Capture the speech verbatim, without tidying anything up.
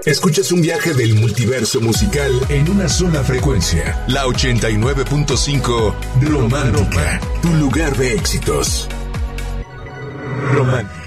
Escuchas un viaje del multiverso musical en una sola frecuencia. La ochenta y nueve punto cinco Romántica, tu lugar de éxitos. Romántica.